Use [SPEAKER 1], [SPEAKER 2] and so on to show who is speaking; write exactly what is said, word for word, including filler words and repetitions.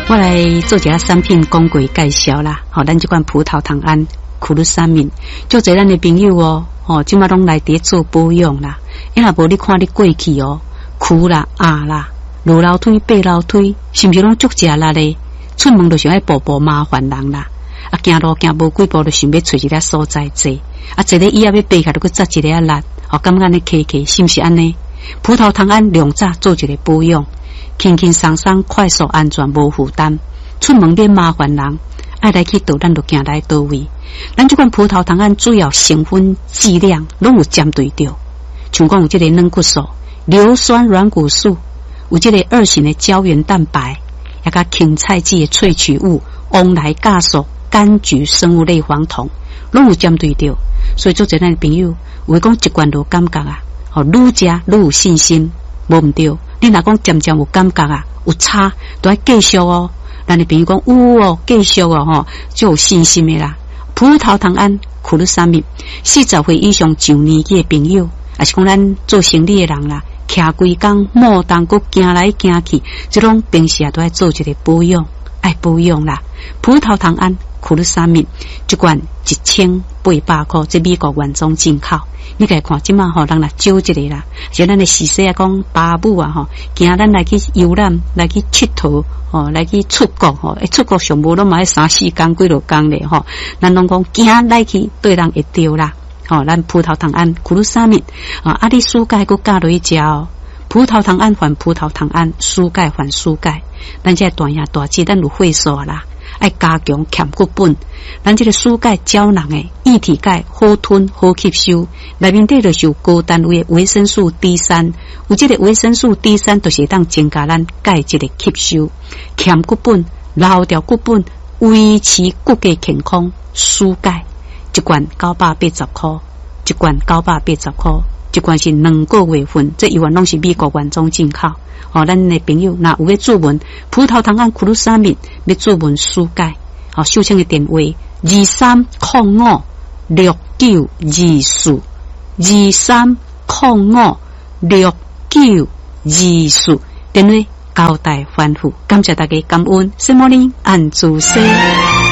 [SPEAKER 1] 我来做一下产品广告介绍啦。好、哦，咱这款葡萄糖胺苦鲁沙敏，就这咱的朋友哦，哦，今嘛拢来伫做保养啦。因若无你看你过去哦，苦啦、压啦、落楼梯、爬楼梯，是毋是拢足食力咧？出门就想爱步步麻烦人啦。啊，行路行无几步就想要找一个所在坐，啊，坐咧椅仔要爬起来，就去扎一个啊力，哦，感觉安尼骑骑，是毋是安尼？葡萄糖胺两早做一个保养。轻轻松松、快速、安全、无负担，出门免麻烦人，爱来去倒，咱就行来倒位。咱这款葡萄糖胺主要成分剂量拢有针对着，像讲有这个软骨素、硫酸软骨素，有这个二型的胶原蛋白，也甲芹菜籽的萃取物、翁来酵素、柑橘生物类黄酮，拢有针对着。所以做这咱的朋友，有讲一罐就感觉啊，哦，愈食愈有信心，无毋对。你若讲渐渐有感觉啊，有差，都要继续哦。咱的朋友讲有哦，继续哦，吼，就有信心的啦。葡萄糖胺苦鲁沙敏，四十岁以上上年纪的朋友，也是讲咱做生理的人啦，徛规工莫当阁行来行去，这种平时啊都要做一个保养，爱保养啦。葡萄糖胺苦鲁沙敏一罐一千八百块，这美国原装进口。你来看，即马吼人来少一个啦，像咱的时势啊，讲爸母啊吼，惊咱来去游览，来去佚佗，吼，来去出国吼，一出国上无拢嘛要三四工几落工咧吼，咱拢讲惊来去对人会着啦，吼，咱葡萄糖胺苦鲁沙敏啊，啊你蔬钙佮加落去食哦，葡萄糖胺还葡萄糖胺，蔬钙还蔬钙，咱这大爷大姐咱有会数啦。爱加强欠骨本，咱这个蔬钙胶囊诶，液体钙好吞好吸收，内面底就是有高单位的维生素 D 三，有这个维生素 D 三，就是当增加咱钙质的吸收，欠骨本、留掉骨本，维持骨骼健康。蔬钙一罐九百八十块，一罐九百八十块，一罐是两个月份，这一罐拢是美国原装进口。哦，咱的朋友若有要注文葡萄糖胺苦鲁沙敏，要注文蔬钙，哦，收听的电话二三零五六九二四二三零五六九二四，电话交代吩咐，感谢大家感恩，什么呢？按住说。